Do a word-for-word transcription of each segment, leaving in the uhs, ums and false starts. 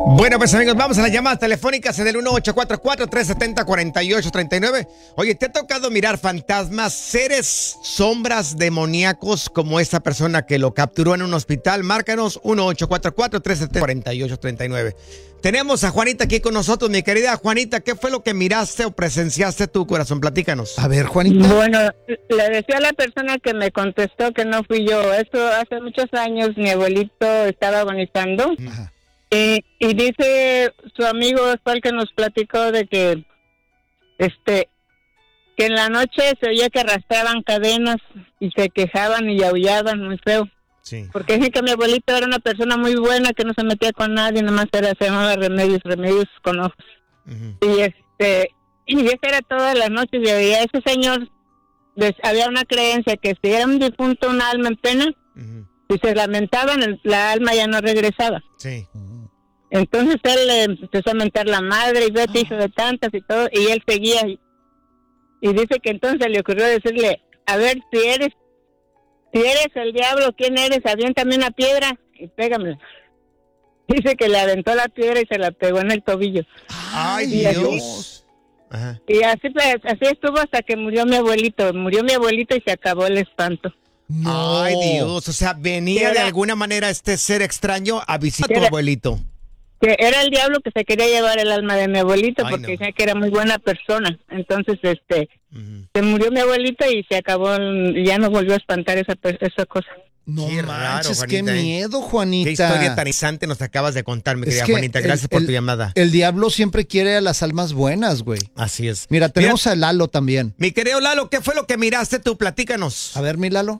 Bueno, pues amigos, vamos a las llamadas telefónicas en el uno ocho cuatro cuatro, tres siete cero, cuatro ocho tres nueve. Oye, ¿te ha tocado mirar fantasmas, seres, sombras demoníacos como esta persona que lo capturó en un hospital? Márcanos uno ocho cuatro cuatro, tres siete cero, cuatro ocho tres nueve. Tenemos a Juanita aquí con nosotros, mi querida Juanita. ¿Qué fue lo que miraste o presenciaste tu corazón? Platícanos. A ver, Juanita. Bueno, le decía a la persona que me contestó que no fui yo. Eso hace muchos años mi abuelito estaba agonizando. Ajá. Y, y dice su amigo fue el que nos platicó de que este que en la noche se oía que arrastraban cadenas y se quejaban y aullaban muy feo. Sí. Porque dicen que mi abuelito era una persona muy buena, que no se metía con nadie, nomás era, se llamaba Remedios, Remedios con ojos. Uh-huh. Y este y esa era todas las noches y había ese señor, des, había una creencia que si era un difunto, un alma en pena, Uh-huh. si se lamentaban, el, la alma ya no regresaba. Sí. Entonces él le empezó a mentar la madre y vete, hijo de tantas y todo, y él seguía. Y, y dice que entonces le ocurrió decirle, a ver, si eres si eres el diablo, ¿quién eres? Aviéntame una piedra y pégamela. Dice que le aventó la piedra y se la pegó en el tobillo. ¡Ay, y Dios! Así, Ajá. y así, pues, así estuvo hasta que murió mi abuelito. Murió mi abuelito y se acabó el espanto. No. ¡Ay, Dios! O sea, venía Era- de alguna manera este ser extraño a visitar a tu Era- abuelito. Que era el diablo que se quería llevar el alma de mi abuelito. Ay, Porque no. decía que era muy buena persona. Entonces, este... Uh-huh. se murió mi abuelito y se acabó, el- ya no volvió a espantar esa, pe- esa cosa. No Qué manches, raro, qué Juanita, ¿eh? miedo, Juanita. Qué historia tan interesante nos acabas de contar, mi Es querida que Juanita. Gracias el- por el- tu llamada. El diablo siempre quiere a las almas buenas, güey. Así es. Mira, tenemos a Lalo también. Mi querido Lalo, ¿qué fue lo que miraste tú? Platícanos. A ver, mi Lalo.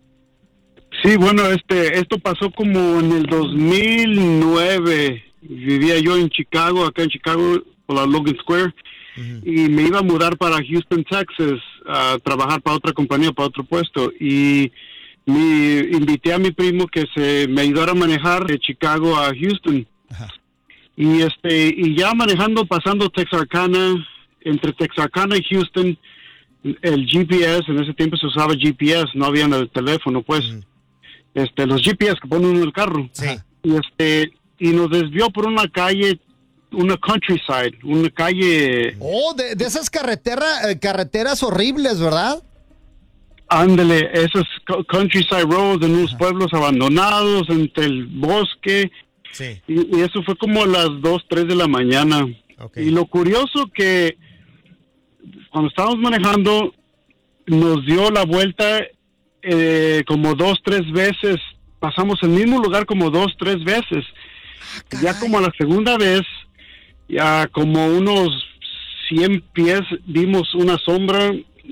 Sí, bueno, este, esto pasó como en el dos mil nueve. Vivía yo en Chicago, acá en Chicago, por la Logan Square, Uh-huh. y me iba a mudar para Houston, Texas, a trabajar para otra compañía, para otro puesto. Y me invité a mi primo que se me ayudara a manejar de Chicago a Houston. Ajá. Y este, y ya manejando, pasando Texarkana, entre Texarkana y Houston, el G P S, en ese tiempo se usaba G P S, no había en el teléfono, pues. Uh-huh. Este, los G P S que ponen en el carro. Sí. Y este, y nos desvió por una calle, una countryside, una calle, Oh, de, de esas carretera, eh, carreteras horribles, ¿verdad? ándele, esos co- countryside roads en unos pueblos abandonados, entre el bosque, Sí. y, y eso fue como a las dos, tres de la mañana. Ok. Y lo curioso que cuando estábamos manejando, nos dio la vuelta eh, como dos, tres veces, pasamos el mismo lugar como dos, tres veces. Ya como a la segunda vez, ya como unos cien pies, vimos una sombra,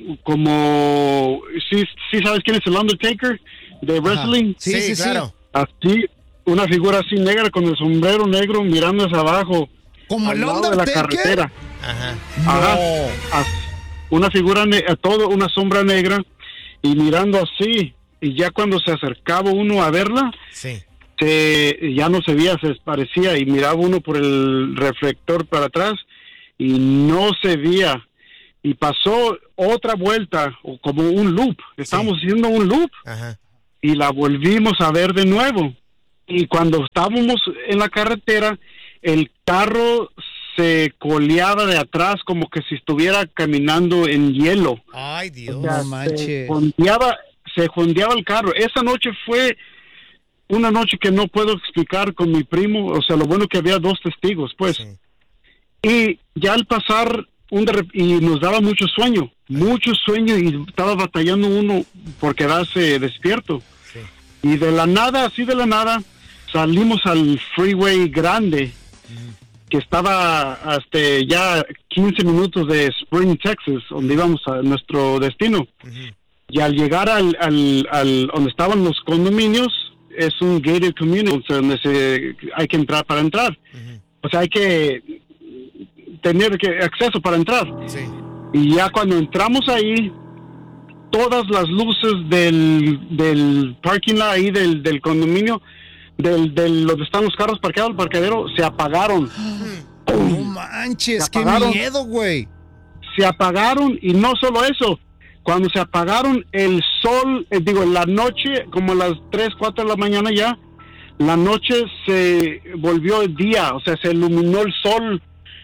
como, ¿sí, sí sabes quién es el Undertaker de wrestling? Sí, sí, sí. claro. Así, una figura así negra con el sombrero negro mirando hacia abajo, Como al el lado de la Undertaker. carretera. Ajá. Ajá. No. As- Una figura, ne- a todo, una sombra negra, y mirando así, y ya cuando se acercaba uno a verla, Sí. se, ya no se veía, se parecía, y miraba uno por el reflector para atrás, y no se veía. Y pasó otra vuelta, o como un loop, estábamos haciendo un loop, Ajá. y la volvimos a ver de nuevo. Y cuando estábamos en la carretera, el carro se coleaba de atrás como que si estuviera caminando en hielo. Ay, Dios. O sea, No manches. Se jondeaba, se jondeaba el carro. Esa noche fue una noche que no puedo explicar con mi primo. O sea, lo bueno que había dos testigos, pues. Sí. Y ya al pasar, un de rep- y nos daba mucho sueño, mucho sueño, y estaba batallando uno por quedarse despierto. Sí. Y de la nada, así de la nada, salimos al freeway grande, que estaba hasta ya quince minutos de Spring, Texas, donde íbamos a nuestro destino. Ujú. Y al llegar al, al, al donde estaban los condominios, es un gated community, o sea, donde se, hay que entrar para entrar. Ujú. O sea, hay que tener que acceso para entrar. Sí. Y ya cuando entramos ahí, todas las luces del, del parking lot ahí, del, del condominio, del, del donde están los carros parqueados, el parqueadero, se apagaron. No manches, Se qué apagaron. miedo, güey. Se apagaron, y no solo eso, cuando se apagaron, el sol, eh, digo, en la noche, como a las tres, cuatro de la mañana ya, la noche se volvió el día, o sea, se iluminó el sol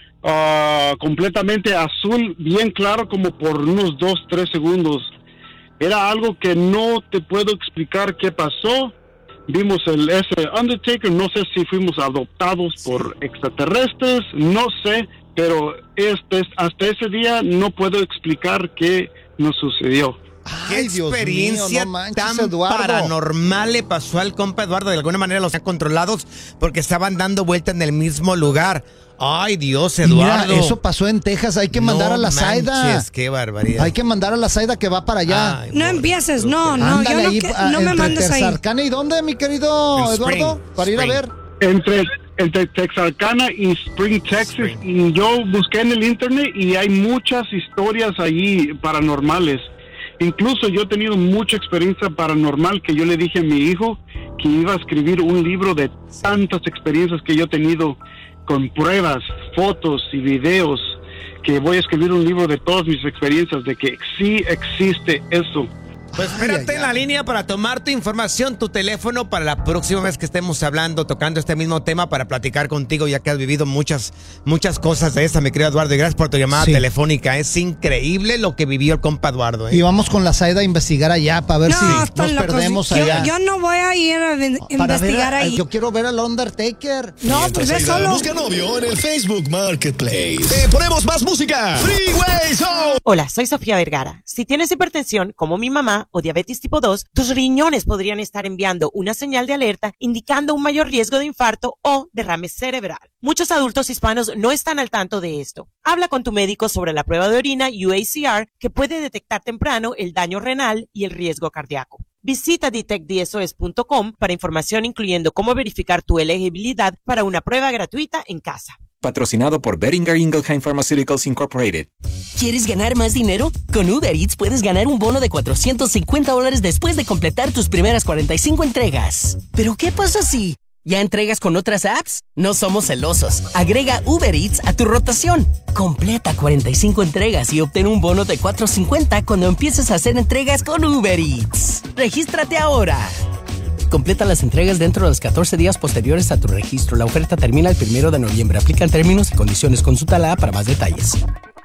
uh, completamente azul, bien claro, como por unos dos, tres segundos. Era algo que no te puedo explicar qué pasó. Vimos el ese Undertaker, no sé si fuimos adoptados por extraterrestres, no sé, pero este, hasta ese día no puedo explicar qué nos sucedió. ¿Qué Ay, Dios experiencia mío, no manches, tan Eduardo. paranormal le pasó al compa Eduardo? De alguna manera los han controlados porque estaban dando vuelta en el mismo lugar. Ay, Dios, Eduardo. Mira, eso pasó en Texas. Hay que mandar No a la Zaida. manches, qué barbaridad. Hay que mandar a la Zaida que va para allá. Ay, No pobre. empieces, no, no, Ándale yo no, ahí, que- ah, no me entre mandes ahí. Texarkana, ¿y dónde, mi querido En Eduardo? Spring, Para ir a Spring. ver. Entre, entre Texarkana y Spring, Texas, Spring. y yo busqué en el internet y hay muchas historias allí paranormales. Incluso yo he tenido mucha experiencia paranormal que yo le dije a mi hijo que iba a escribir un libro de tantas experiencias que yo he tenido con pruebas, fotos y videos, que voy a escribir un libro de todas mis experiencias de que sí existe eso. Pues espérate Ay, ay, en la ay. línea para tomar tu información, tu teléfono para la próxima vez que estemos hablando, tocando este mismo tema para platicar contigo, ya que has vivido muchas, muchas cosas de esa, mi querido Eduardo. Y gracias por tu llamada Sí. telefónica. Es increíble lo que vivió el compa Eduardo, ¿eh? Y vamos con la Zaida a investigar allá para ver No, si están nos locos. perdemos yo, allá. yo no voy a ir a ven- Para investigar ver a- ahí. Yo quiero ver al Undertaker. No, pues ve Zaida solo. busca novio en el Facebook Marketplace. Te ponemos más música. Freeway Show. Hola, soy Sofía Vergara. Si tienes hipertensión, como mi mamá, o diabetes tipo dos, tus riñones podrían estar enviando una señal de alerta indicando un mayor riesgo de infarto o derrame cerebral. Muchos adultos hispanos no están al tanto de esto. Habla con tu médico sobre la prueba de orina U A C R que puede detectar temprano el daño renal y el riesgo cardíaco. Visita detect d s o s punto com para información incluyendo cómo verificar tu elegibilidad para una prueba gratuita en casa. Patrocinado por Boehringer Ingelheim Pharmaceuticals Incorporated. ¿Quieres ganar más dinero? Con Uber Eats puedes ganar un bono de cuatrocientos cincuenta dólares después de completar tus primeras cuarenta y cinco entregas. ¿Pero qué pasa si ya entregas con otras apps? No somos celosos. Agrega Uber Eats a tu rotación. Completa cuarenta y cinco entregas y obtén un bono de cuatrocientos cincuenta cuando empieces a hacer entregas con Uber Eats. ¡Regístrate ahora! Completa las entregas dentro de los catorce días posteriores a tu registro. La oferta termina el primero de noviembre. Aplican términos y condiciones. Consulta la para más detalles.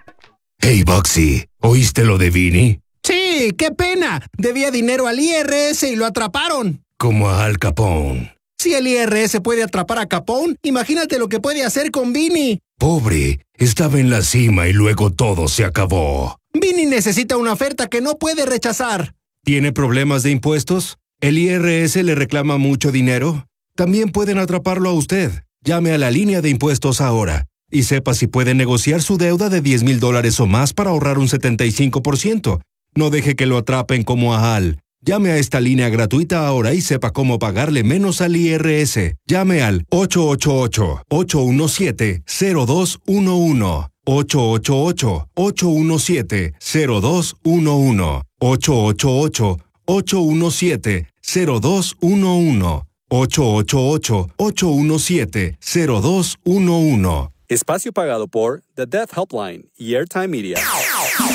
Hey, Boxy, ¿oíste lo de Vini? Sí, qué pena. Debía dinero al I R S y lo atraparon. Como a Al Capone. Si el I R S puede atrapar a Capone, imagínate lo que puede hacer con Vini. Pobre, estaba en la cima y luego todo se acabó. Vini necesita una oferta que no puede rechazar. ¿Tiene problemas de impuestos? ¿El I R S le reclama mucho dinero? También pueden atraparlo a usted. Llame a la línea de impuestos ahora y sepa si puede negociar su deuda de diez mil dólares o más para ahorrar un setenta y cinco por ciento. No deje que lo atrapen como a Al. Llame a esta línea gratuita ahora y sepa cómo pagarle menos al I R S. Llame al ocho ocho ocho, ocho uno siete, cero dos uno uno. ocho ocho ocho, ocho uno siete, cero dos uno uno. ocho ocho ocho, ocho uno siete, cero dos uno uno. ocho ocho ocho, ocho uno siete, cero dos uno uno. Espacio pagado por The Death Helpline y Airtime Media.